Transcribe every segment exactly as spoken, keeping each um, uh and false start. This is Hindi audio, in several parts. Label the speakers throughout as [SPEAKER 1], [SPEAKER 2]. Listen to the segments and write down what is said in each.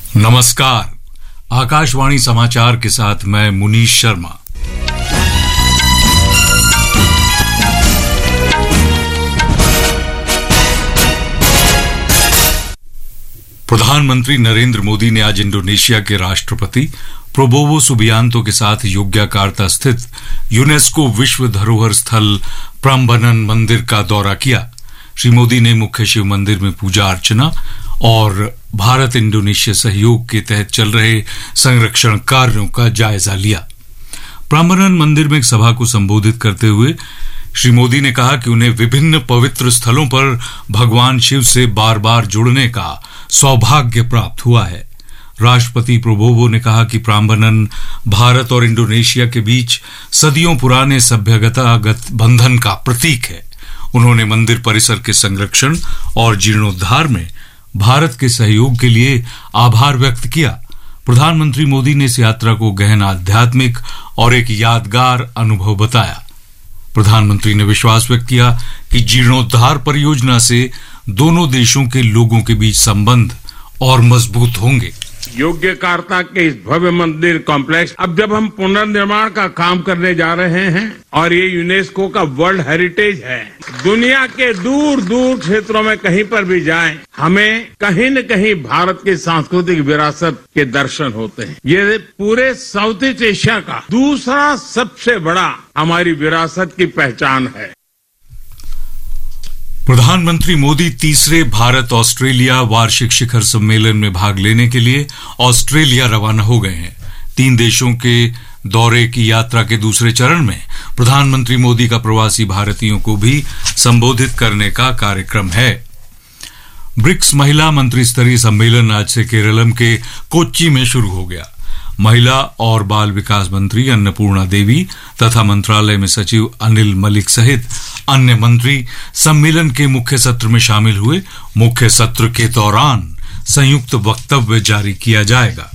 [SPEAKER 1] नमस्कार, आकाशवाणी समाचार के साथ मैं मुनीश शर्मा। प्रधानमंत्री नरेंद्र मोदी ने आज इंडोनेशिया के राष्ट्रपति प्रोबोवो सुबियांतो के साथ योग्याकार्ता स्थित यूनेस्को विश्व धरोहर स्थल प्राम्बनन मंदिर का दौरा किया। श्री मोदी ने मुख्य शिव मंदिर में पूजा अर्चना और भारत इंडोनेशिया सहयोग के तहत चल रहे संरक्षण कार्यों का जायजा लिया। प्राम्बनन मंदिर में एक सभा को संबोधित करते हुए श्री मोदी ने कहा कि उन्हें विभिन्न पवित्र स्थलों पर भगवान शिव से बार बार जुड़ने का सौभाग्य प्राप्त हुआ है। राष्ट्रपति प्रोबोवो ने कहा कि प्राम्बनन भारत और इंडोनेशिया के बीच सदियों पुराने सभ्यतागत बंधन का प्रतीक है। उन्होंने मंदिर परिसर के संरक्षण और जीर्णोद्धार में भारत के सहयोग के लिए आभार व्यक्त किया। प्रधानमंत्री मोदी ने इस यात्रा को गहन आध्यात्मिक और एक यादगार अनुभव बताया। प्रधानमंत्री ने विश्वास व्यक्त किया कि जीर्णोद्धार परियोजना से दोनों देशों के लोगों के बीच संबंध और मजबूत होंगे।
[SPEAKER 2] योग्यकार्ता के इस भव्य मंदिर कॉम्प्लेक्स अब जब हम पुनर्निर्माण का काम करने जा रहे हैं और ये यूनेस्को का वर्ल्ड हेरिटेज है, दुनिया के दूर दूर क्षेत्रों में कहीं पर भी जाएं, हमें कहीं न कहीं भारत की सांस्कृतिक विरासत के दर्शन होते हैं। ये पूरे साउथ ईस्ट एशिया का दूसरा सबसे बड़ा हमारी विरासत की पहचान है।
[SPEAKER 1] प्रधानमंत्री मोदी तीसरे भारत ऑस्ट्रेलिया वार्षिक शिखर सम्मेलन में भाग लेने के लिए ऑस्ट्रेलिया रवाना हो गए हैं। तीन देशों के दौरे की यात्रा के दूसरे चरण में प्रधानमंत्री मोदी का प्रवासी भारतीयों को भी संबोधित करने का कार्यक्रम है। ब्रिक्स महिला मंत्री स्तरीय सम्मेलन आज से केरलम के कोच्चि में शुरू हो गया। महिला और बाल विकास मंत्री अन्नपूर्णा देवी तथा मंत्रालय में सचिव अनिल मलिक सहित अन्य मंत्री सम्मेलन के मुख्य सत्र में शामिल हुए। मुख्य सत्र के दौरान संयुक्त वक्तव्य जारी किया जाएगा।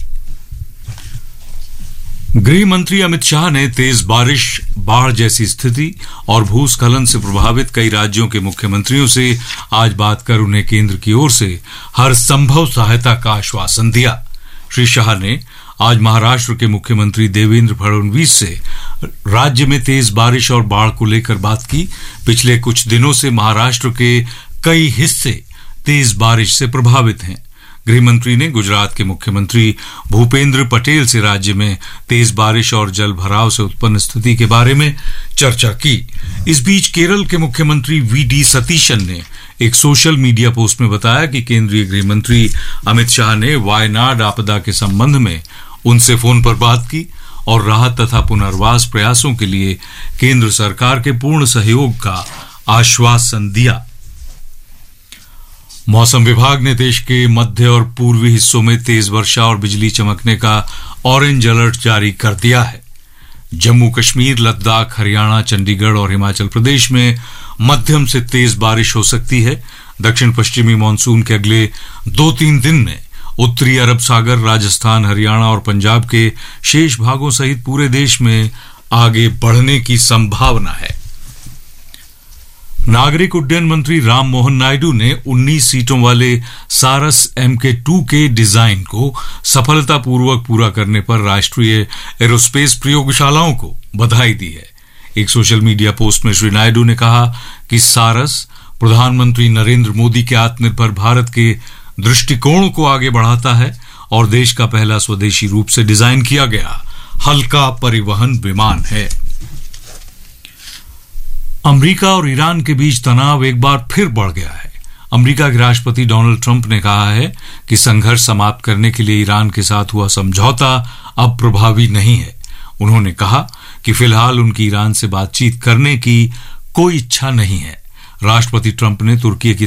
[SPEAKER 1] गृह मंत्री अमित शाह ने तेज बारिश, बाढ़ जैसी स्थिति और भूस्खलन से प्रभावित कई राज्यों के मुख्यमंत्रियों से आज बात कर उन्हें केंद्र की ओर से हर संभव सहायता का आश्वासन दिया। श्री शाह ने आज महाराष्ट्र के मुख्यमंत्री देवेंद्र फडणवीस से राज्य में तेज बारिश और बाढ़ को लेकर बात की। पिछले कुछ दिनों से महाराष्ट्र के कई हिस्से तेज बारिश से प्रभावित हैं। गृह मंत्री ने गुजरात के मुख्यमंत्री भूपेंद्र पटेल से राज्य में तेज बारिश और जल भराव से उत्पन्न स्थिति के बारे में चर्चा की। इस बीच केरल के मुख्यमंत्री वी डी सतीशन ने एक सोशल मीडिया पोस्ट में बताया कि केंद्रीय गृह मंत्री अमित शाह ने वायनाड आपदा के संबंध में उनसे फोन पर बात की और राहत तथा पुनर्वास प्रयासों के लिए केंद्र सरकार के पूर्ण सहयोग का आश्वासन दिया। मौसम विभाग ने देश के मध्य और पूर्वी हिस्सों में तेज वर्षा और बिजली चमकने का ऑरेंज अलर्ट जारी कर दिया है। जम्मू कश्मीर, लद्दाख, हरियाणा, चंडीगढ़ और हिमाचल प्रदेश में मध्यम से तेज बारिश हो सकती है। दक्षिण पश्चिमी मानसून के अगले दो तीन दिन में उत्तरी अरब सागर, राजस्थान, हरियाणा और पंजाब के शेष भागों सहित पूरे देश में आगे बढ़ने की संभावना है। नागरिक उड्डयन मंत्री राम मोहन नायडू ने उन्नीस सीटों वाले सारस एम के टू के डिजाइन को सफलतापूर्वक पूरा करने पर राष्ट्रीय एरोस्पेस प्रयोगशालाओं को बधाई दी है। एक सोशल मीडिया पोस्ट में श्री नायडू ने कहा कि सारस प्रधानमंत्री नरेंद्र मोदी के आत्मनिर्भर भारत के दृष्टिकोण को आगे बढ़ाता है और देश का पहला स्वदेशी रूप से डिजाइन किया गया हल्का परिवहन विमान है। अमेरिका और ईरान के बीच तनाव एक बार फिर बढ़ गया है। अमेरिका के राष्ट्रपति डोनाल्ड ट्रंप ने कहा है कि संघर्ष समाप्त करने के लिए ईरान के साथ हुआ समझौता अब प्रभावी नहीं है। उन्होंने कहा कि फिलहाल उनकी ईरान से बातचीत करने की कोई इच्छा नहीं है। राष्ट्रपति ट्रंप ने तुर्की की